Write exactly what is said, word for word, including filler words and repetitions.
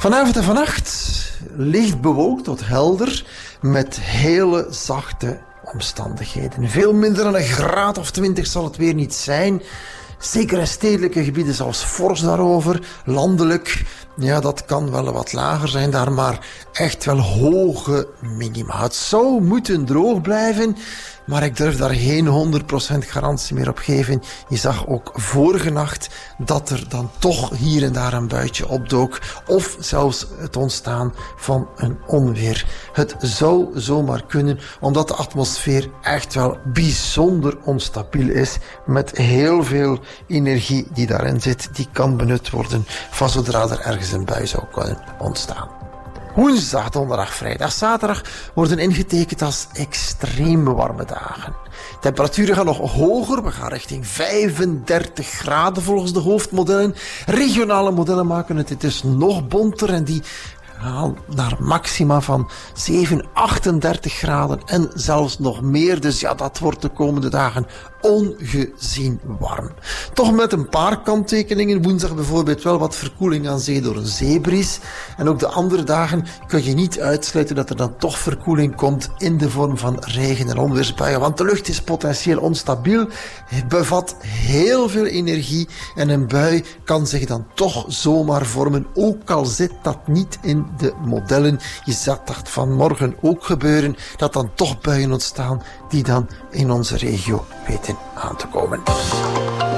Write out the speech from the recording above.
Vanavond en vannacht licht bewolkt tot helder met hele zachte omstandigheden. Veel minder dan een graad of twintig zal het weer niet zijn. Zeker in stedelijke gebieden zelfs fors daarover. Landelijk, ja, dat kan wel wat lager zijn daar, maar echt wel hoge minima. Het zou moeten droog blijven, maar ik durf daar geen honderd procent garantie meer op geven. Je zag ook vorige nacht dat er dan toch hier en daar een buitje opdook, of zelfs het ontstaan van een onweer. Het zou zomaar kunnen, omdat de atmosfeer echt wel bijzonder onstabiel is, met heel veel energie die daarin zit, die kan benut worden van zodra er ergens een bui zou kunnen ontstaan. Woensdag, donderdag, vrijdag, zaterdag worden ingetekend als extreem warme dagen. Temperaturen gaan nog hoger, we gaan richting vijfendertig graden volgens de hoofdmodellen. Regionale modellen maken het dus nog bonter en die gaan naar maxima van zeven, achtendertig graden en zelfs nog meer. Dus ja, dat wordt de komende dagen ongezien warm. Toch met een paar kanttekeningen. Woensdag bijvoorbeeld wel wat verkoeling aan zee door een zeebries. En ook de andere dagen kun je niet uitsluiten dat er dan toch verkoeling komt in de vorm van regen- en onweersbuien. Want de lucht is potentieel onstabiel, het bevat heel veel energie en een bui kan zich dan toch zomaar vormen, ook al zit dat niet in de modellen. Je zag dat vanmorgen ook gebeuren, dat dan toch buien ontstaan die dan in onze regio weten aan te komen.